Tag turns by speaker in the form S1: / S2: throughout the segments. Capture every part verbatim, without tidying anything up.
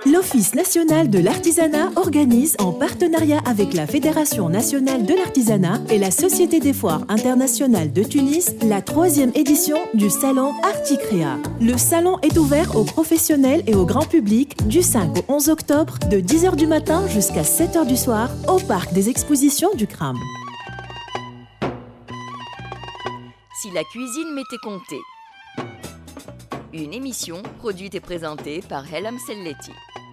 S1: L'Office national de l'artisanat organise, en partenariat avec la Fédération nationale de l'artisanat et la Société des foires internationales de Tunis, la troisième édition du salon Articrea. Le salon est ouvert aux professionnels et au grand public du cinq au onze octobre de dix heures du matin jusqu'à sept heures du soir au parc des expositions du C R A M.
S2: Si la cuisine m'était comptée. Une émission produite et présentée par Hellam Selleti.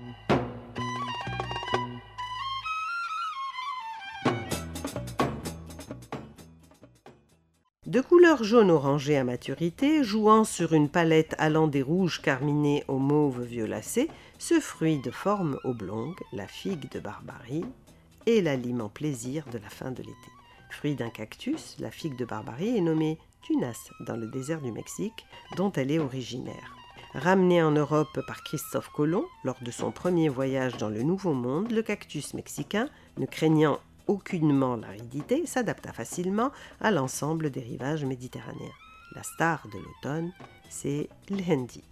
S3: De couleur jaune-orangé à maturité, jouant sur une palette allant des rouges carminés au mauve violacé, ce fruit de forme oblongue, la figue de Barbarie, est l'aliment plaisir de la fin de l'été. Fruit d'un cactus, la figue de Barbarie est nommée tunas dans le désert du Mexique, dont elle est originaire. Ramené en Europe par Christophe Colomb lors de son premier voyage dans le Nouveau Monde, le cactus mexicain, ne craignant aucunement l'aridité, s'adapta facilement à l'ensemble des rivages méditerranéens. La star de l'automne, c'est l'hendi.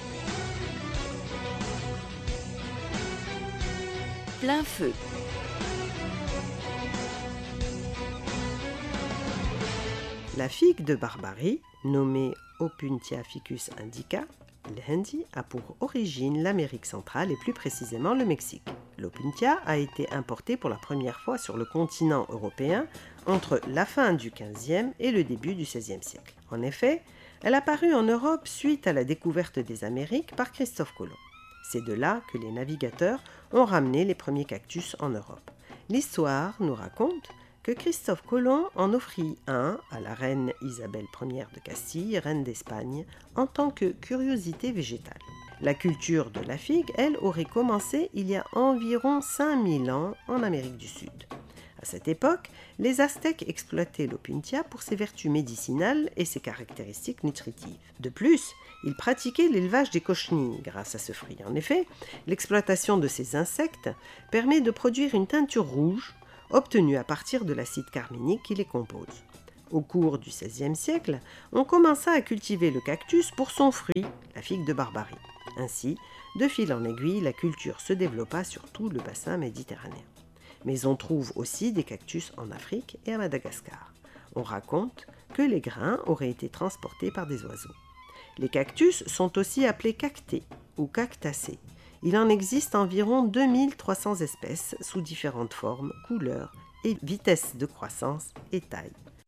S2: Plein feu.
S3: La figue de Barbarie, nommée Opuntia ficus indica, l'hendi a pour origine l'Amérique centrale et plus précisément le Mexique. L'Opuntia a été importée pour la première fois sur le continent européen entre la fin du quinzième et le début du seizième siècle. En effet, elle a paru en Europe suite à la découverte des Amériques par Christophe Colomb. C'est de là que les navigateurs ont ramené les premiers cactus en Europe. L'histoire nous raconte que Christophe Colomb en offrit un à la reine Isabelle première de Castille, reine d'Espagne, en tant que curiosité végétale. La culture de la figue, elle, aurait commencé il y a environ cinq mille ans en Amérique du Sud. À cette époque, les Aztèques exploitaient l'Opuntia pour ses vertus médicinales et ses caractéristiques nutritives. De plus, ils pratiquaient l'élevage des cochenilles grâce à ce fruit. En effet, l'exploitation de ces insectes permet de produire une teinture rouge obtenue à partir de l'acide carminique qui les compose. Au cours du seizième siècle, on commença à cultiver le cactus pour son fruit, la figue de Barbarie. Ainsi, de fil en aiguille, la culture se développa sur tout le bassin méditerranéen. Mais on trouve aussi des cactus en Afrique et à Madagascar. On raconte que les grains auraient été transportés par des oiseaux. Les cactus sont aussi appelés cactés ou cactacés. Il en existe environ deux mille trois cents espèces sous différentes formes, couleurs et vitesses de croissance et taille.